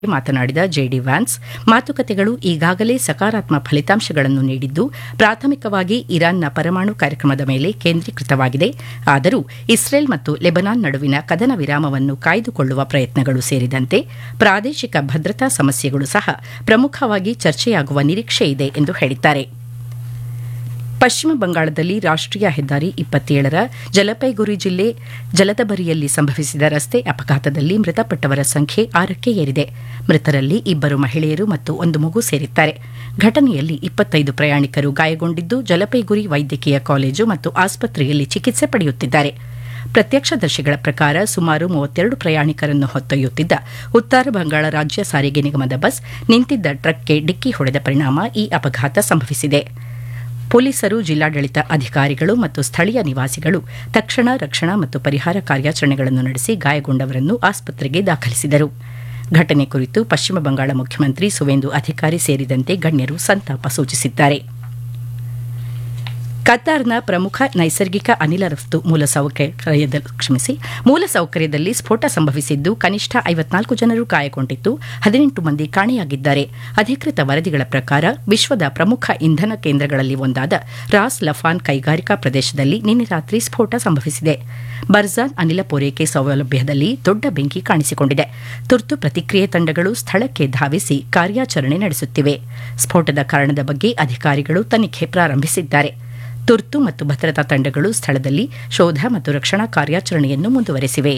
ಮಾತನಾಡಿದ JD wands, ಮಾತುಕತೆಗಳು ಈಗಾಗಲೇ ಸಕಾರಾತ್ಮಕ ಫಲಿತಾಂಶಗಳನ್ನು ನೀಡಿದ್ದು, ಪ್ರಾಥಮಿಕವಾಗಿ ಇರಾನ್ನ ಪರಮಾಣು ಕಾರ್ಯಕ್ರಮದ ಮೇಲೆ ಕೇಂದ್ರೀಕೃತವಾಗಿದೆ. ಆದರೂ ಇಸ್ರೇಲ್ ಮತ್ತು ಲೆಬನಾನ್ ನಡುವಿನ ಕದನ ವಿರಾಮವನ್ನು ಕಾಯ್ದುಕೊಳ್ಳುವ ಪ್ರಯತ್ನಗಳು ಸೇರಿದಂತೆ ಪ್ರಾದೇಶಿಕ ಭದ್ರತಾ ಸಮಸ್ಯೆಗಳು ಸಹ ಪ್ರಮುಖವಾಗಿ ಚರ್ಚೆಯಾಗುವ ನಿರೀಕ್ಷೆ ಇದೆ ಎಂದು ಹೇಳಿದ್ದಾರೆ. ಪಶ್ಚಿಮ ಬಂಗಾಳದಲ್ಲಿ ರಾಷ್ಟೀಯ ಹೆದ್ದಾರಿ 27ರ ಜಲಪೈಗುರಿ ಜಿಲ್ಲೆ ಜಲದಬರಿಯಲ್ಲಿ ಸಂಭವಿಸಿದ ರಸ್ತೆ ಅಪಘಾತದಲ್ಲಿ ಮೃತಪಟ್ಟವರ ಸಂಖ್ಯೆ 6ಕ್ಕೆ ಏರಿದೆ. ಮೃತರಲ್ಲಿ 2 ಮಹಿಳೆಯರು ಮತ್ತು 1 ಮಗು ಸೇರಿದ್ದಾರೆ. ಘಟನೆಯಲ್ಲಿ 25 ಪ್ರಯಾಣಿಕರು ಗಾಯಗೊಂಡಿದ್ದು, ಜಲಪೈಗುರಿ ವೈದ್ಯಕೀಯ ಕಾಲೇಜು ಮತ್ತು ಆಸ್ಪತ್ರೆಯಲ್ಲಿ ಚಿಕಿತ್ಸೆ ಪಡೆಯುತ್ತಿದ್ದಾರೆ. ಪ್ರತ್ಯಕ್ಷದರ್ಶಿಗಳ ಪ್ರಕಾರ ಸುಮಾರು 32 ಪ್ರಯಾಣಿಕರನ್ನು ಹೊತ್ತೊಯ್ಯುತ್ತಿದ್ದ ಉತ್ತರ ಬಂಗಾಳ ರಾಜ್ಯ ಸಾರಿಗೆ ನಿಗಮದ ಬಸ್ ನಿಂತಿದ್ದ ಟ್ರಕ್ಗೆ ಡಿಕ್ಕಿ ಹೊಡೆದ ಪರಿಣಾಮ ಈ ಅಪಘಾತ ಸಂಭವಿಸಿದೆ. ಪೊಲೀಸರು, ಜಿಲ್ಲಾಡಳಿತ ಅಧಿಕಾರಿಗಳು ಮತ್ತು ಸ್ಥಳೀಯ ನಿವಾಸಿಗಳು ತಕ್ಷಣ ರಕ್ಷಣಾ ಮತ್ತು ಪರಿಹಾರ ಕಾರ್ಯಾಚರಣೆಗಳನ್ನು ನಡೆಸಿ ಗಾಯಗೊಂಡವರನ್ನು ಆಸ್ಪತ್ರೆಗೆ ದಾಖಲಿಸಿದರು. ಘಟನೆ ಕುರಿತು ಪಶ್ಚಿಮ ಬಂಗಾಳ ಮುಖ್ಯಮಂತ್ರಿ ಸುವೇಂದು ಅಧಿಕಾರಿ ಸೇರಿದಂತೆ ಗಣ್ಯರು ಸಂತಾಪ ಸೂಚಿಸಿದ್ದಾರೆ. ಕತಾರ್ನ ಪ್ರಮುಖ ನೈಸರ್ಗಿಕ ಅನಿಲ ರಫ್ತು ಮೂಲಸೌಕರ್ಯದಲ್ಲಿ ಸ್ಫೋಟ ಸಂಭವಿಸಿದ್ದು, ಕನಿಷ್ಠ 54 ಜನರು ಗಾಯಗೊಂಡಿದ್ದು, 18 ಮಂದಿ ಕಾಣೆಯಾಗಿದ್ದಾರೆ. ಅಧಿಕೃತ ವರದಿಗಳ ಪ್ರಕಾರ ವಿಶ್ವದ ಪ್ರಮುಖ ಇಂಧನ ಕೇಂದ್ರಗಳಲ್ಲಿ ಒಂದಾದ ರಾಸ್ ಲಫಾನ್ ಕೈಗಾರಿಕಾ ಪ್ರದೇಶದಲ್ಲಿ ನಿನ್ನೆ ರಾತ್ರಿ ಸ್ಫೋಟ ಸಂಭವಿಸಿದೆ. ಬರ್ಜಾನ್ ಅನಿಲ ಪೂರೈಕೆ ಸೌಲಭ್ಯದಲ್ಲಿ ದೊಡ್ಡ ಬೆಂಕಿ ಕಾಣಿಸಿಕೊಂಡಿದೆ. ತುರ್ತು ಪ್ರತಿಕ್ರಿಯೆ ತಂಡಗಳು ಸ್ಥಳಕ್ಕೆ ಧಾವಿಸಿ ಕಾರ್ಯಾಚರಣೆ ನಡೆಸುತ್ತಿವೆ. ಸ್ಫೋಟದ ಕಾರಣದ ಬಗ್ಗೆ ಅಧಿಕಾರಿಗಳು ತನಿಖೆ ಪ್ರಾರಂಭಿಸಿದ್ದಾರೆ. ತುರ್ತು ಮತ್ತು ಭದ್ರತಾ ತಂಡಗಳು ಸ್ಥಳದಲ್ಲಿ ಶೋಧ ಮತ್ತು ರಕ್ಷಣಾ ಕಾರ್ಯಾಚರಣೆಯನ್ನು ಮುಂದುವರೆಸಿವೆ.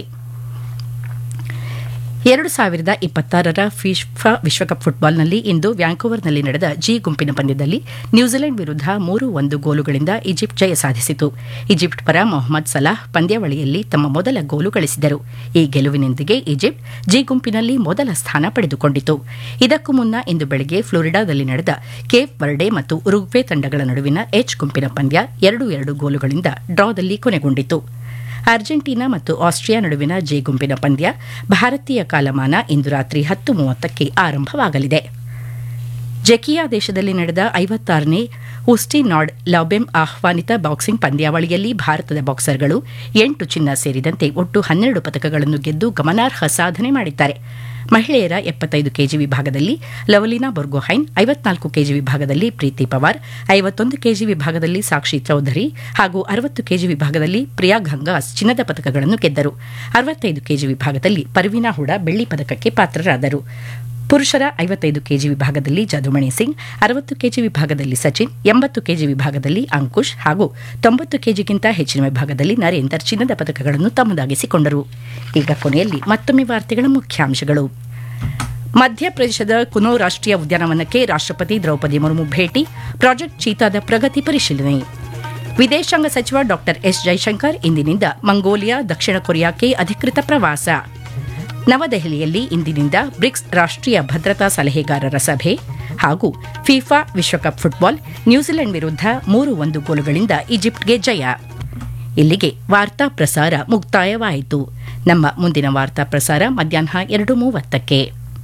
2026ರ ಫಿಫಾ ವಿಶ್ವಕಪ್ ಫುಟ್ಬಾಲ್ನಲ್ಲಿ ಇಂದು ವ್ಯಾಂಕೋವರ್ನಲ್ಲಿ ನಡೆದ ಜಿ ಗುಂಪಿನ ಪಂದ್ಯದಲ್ಲಿ ನ್ಯೂಜಿಲೆಂಡ್ ವಿರುದ್ಧ 3-1 ಗೋಲುಗಳಿಂದ ಈಜಿಪ್ಟ್ ಜಯ ಸಾಧಿಸಿತು. ಈಜಿಪ್ಟ್ ಪರ ಮೊಹಮ್ಮದ್ ಸಲಾಹ್ ಪಂದ್ಯಾವಳಿಯಲ್ಲಿ ತಮ್ಮ ಮೊದಲ ಗೋಲು ಗಳಿಸಿದರು. ಈ ಗೆಲುವಿನೊಂದಿಗೆ ಈಜಿಪ್ಟ್ ಜಿ ಗುಂಪಿನಲ್ಲಿ ಮೊದಲ ಸ್ಥಾನ ಪಡೆದುಕೊಂಡಿತು. ಇದಕ್ಕೂ ಮುನ್ನ ಇಂದು ಬೆಳಗ್ಗೆ ಫ್ಲೋರಿಡಾದಲ್ಲಿ ನಡೆದ ಕೇಪ್ ವರ್ಡೆ ಮತ್ತು ಉರುಗ್ವೆ ತಂಡಗಳ ನಡುವಿನ ಎಚ್ ಗುಂಪಿನ ಪಂದ್ಯ 2-2 ಗೋಲುಗಳಿಂದ ಡ್ರಾದಲ್ಲಿ ಕೊನೆಗೊಂಡಿತು. ಅರ್ಜೆಂಟೀನಾ ಮತ್ತು ಆಸ್ಟ್ರಿಯಾ ನಡುವಿನ ಜೆ ಗುಂಪಿನ ಪಂದ್ಯ ಭಾರತೀಯ ಕಾಲಮಾನ ಇಂದು ರಾತ್ರಿ 10:30ಕ್ಕೆ ಆರಂಭವಾಗಲಿದೆ. ಜೆಕಿಯಾ ದೇಶದಲ್ಲಿ ನಡೆದ 56ನೇ ಉಸ್ಟಿನಾಡ್ ಲಾಬೆಮ್ ಆಹ್ವಾನಿತ ಬಾಕ್ಸಿಂಗ್ ಪಂದ್ಯಾವಳಿಯಲ್ಲಿ ಭಾರತದ ಬಾಕ್ಸರ್ಗಳು 8 ಚಿನ್ನ ಸೇರಿದಂತೆ ಒಟ್ಟು 12 ಪದಕಗಳನ್ನು ಗೆದ್ದು ಗಮನಾರ್ಹ ಸಾಧನೆ ಮಾಡಿದ್ದಾರೆ. ಮಹಿಳೆಯರ 75 ಕೆಜಿ ವಿಭಾಗದಲ್ಲಿ ಲವಲಿನಾ ಬೊರ್ಗೊಹೈನ್, 54 ಕೆಜಿ ವಿಭಾಗದಲ್ಲಿ ಪ್ರೀತಿ ಪವಾರ್, 51 ಕೆಜಿ ವಿಭಾಗದಲ್ಲಿ ಸಾಕ್ಷಿ ಚೌಧರಿ ಹಾಗೂ 60 ಕೆಜಿ ವಿಭಾಗದಲ್ಲಿ ಪ್ರಿಯಾ ಘಂಗಾಸ್ ಚಿನ್ನದ ಪದಕಗಳನ್ನು ಗೆದ್ದರು. 65 ಕೆಜಿ ವಿಭಾಗದಲ್ಲಿ ಪರ್ವಿನಾ ಹುಡಾ ಬೆಳ್ಳಿ ಪದಕಕ್ಕೆ ಪಾತ್ರರಾದರು. ಪುರುಷರ 55 ಕೆಜಿ ವಿಭಾಗದಲ್ಲಿ ಜದುಮಣಿ ಸಿಂಗ್, 60 ಕೆಜಿ ವಿಭಾಗದಲ್ಲಿ ಸಚಿನ್, 80 ಕೆಜಿ ವಿಭಾಗದಲ್ಲಿ ಅಂಕುಶ್ ಹಾಗೂ 90 ಕೆಜಿಗಿಂತ ಹೆಚ್ಚಿನ ವಿಭಾಗದಲ್ಲಿ ನರೇಂದರ್ ಚಿನ್ನದ ಪದಕಗಳನ್ನು ತಮ್ಮದಾಗಿಸಿಕೊಂಡರು. ಈಗ ಕೊನೆಯಲ್ಲಿ ಮತ್ತೊಮ್ಮೆ ವಾರ್ತೆಗಳ ಮುಖ್ಯಾಂಶಗಳು. ಮಧ್ಯಪ್ರದೇಶದ ಕುನೋ ರಾಷ್ಟೀಯ ಉದ್ಯಾನವನಕ್ಕೆ ರಾಷ್ಟಪತಿ ದ್ರೌಪದಿ ಮುರ್ಮು ಭೇಟಿ, ಪ್ರಾಜೆಕ್ಟ್ ಚೀತಾದ ಪ್ರಗತಿ ಪರಿಶೀಲನೆ. ವಿದೇಶಾಂಗ ಸಚಿವ ಡಾ ಎಸ್ ಜೈಶಂಕರ್ ಇಂದಿನಿಂದ ಮಂಗೋಲಿಯಾ, ದಕ್ಷಿಣ ಕೊರಿಯಾಕ್ಕೆ ಅಧಿಕೃತ ಪ್ರವಾಸ. ನವದೆಹಲಿಯಲ್ಲಿ ಇಂದಿನಿಂದ ಬ್ರಿಕ್ಸ್ ರಾಷ್ಟೀಯ ಭದ್ರತಾ ಸಲಹೆಗಾರರ ಸಭೆ ಹಾಗೂ ಫಿಫಾ ವಿಶ್ವಕಪ್ ಫುಟ್ಬಾಲ್ ನ್ಯೂಜಿಲೆಂಡ್ ವಿರುದ್ಧ 3-1 ಗೋಲುಗಳಿಂದ ಈಜಿಪ್ಟ್ಗೆ ಜಯ. ಇಲ್ಲಿಗೆ ವಾರ್ತಾ ಪ್ರಸಾರ ಮುಕ್ತಾಯವಾಯಿತು. ನಮ್ಮ ಮುಂದಿನ ವಾರ್ತಾ ಪ್ರಸಾರ ಮಧ್ಯಾಹ್ನ 2:30ಕ್ಕೆ.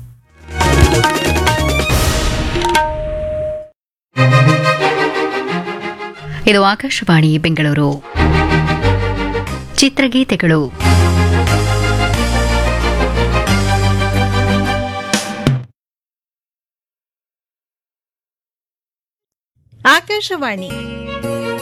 ಇದು ಆಕಾಶವಾಣಿ ಬೆಂಗಳೂರು. ಚಿತ್ರಗೀತೆಗಳು. ಆಕಾಶವಾಣಿ